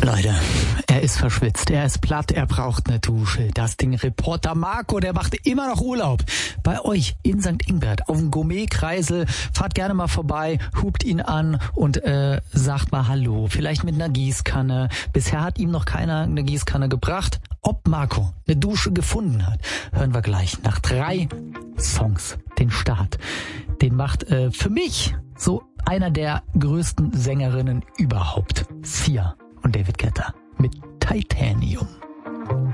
Leute, er ist verschwitzt, er ist platt, er braucht eine Dusche. Das Ding Reporter Marco, der macht immer noch Urlaub. Bei euch in St. Ingbert auf dem Gourmet-Kreisel. Fahrt gerne mal vorbei, hupt ihn an und sagt mal Hallo. Vielleicht mit einer Gießkanne. Bisher hat ihm noch keiner eine Gießkanne gebracht. Ob Marco eine Dusche gefunden hat, hören wir gleich nach 3 Songs. Den Start, den macht für mich so einer der größten Sängerinnen überhaupt. Sia und David Guetta mit Titanium.